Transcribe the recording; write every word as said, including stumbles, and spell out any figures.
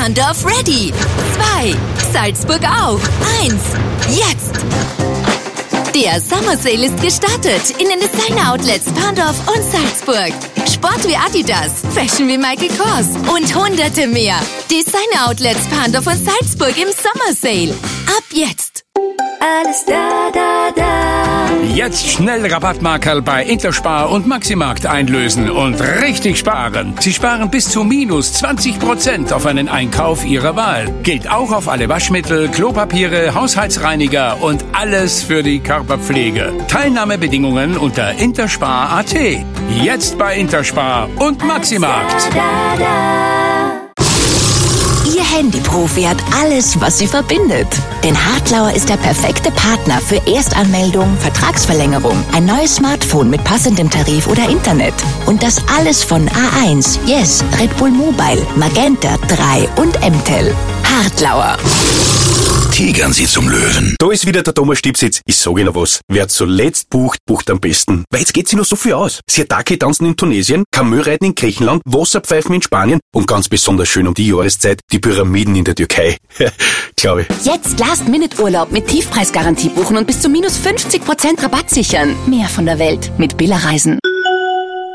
Pandorf ready. Zwei. Salzburg auch. Eins. Jetzt. Der Summer Sale ist gestartet in den Designer-Outlets Pandorf und Salzburg. Sport wie Adidas, Fashion wie Michael Kors und hunderte mehr. Designer-Outlets Pandorf und Salzburg im Summer Sale. Ab jetzt. Alles da, da, da. Jetzt schnell Rabattmarkerl bei Interspar und Maximarkt einlösen und richtig sparen. Sie sparen bis zu minus zwanzig Prozent auf einen Einkauf Ihrer Wahl. Gilt auch auf alle Waschmittel, Klopapiere, Haushaltsreiniger und alles für die Körperpflege. Teilnahmebedingungen unter interspar punkt at. Jetzt bei Interspar und Maximarkt. Da, da, da. Ihr Handyprofi hat alles, was sie verbindet. Denn Hartlauer ist der perfekte Partner für Erstanmeldung, Vertragsverlängerung, ein neues Smartphone mit passendem Tarif oder Internet. Und das alles von A eins, Yes, Red Bull Mobile, Magenta drei und M T E L. Hartlauer. Tigern Sie zum Löwen. Da ist wieder der Thomas Stipsitz. Ich sag Ihnen was. Wer zuletzt bucht, bucht am besten. Weil jetzt geht sich noch so viel aus. Siataki tanzen in Tunesien, Kamelreiten in Griechenland, Wasserpfeifen in Spanien und ganz besonders schön um die Jahreszeit die Pyramiden in der Türkei. Glaube ich. Jetzt Last-Minute-Urlaub mit Tiefpreisgarantie buchen und bis zu minus fünfzig Prozent Rabatt sichern. Mehr von der Welt mit Billa Reisen.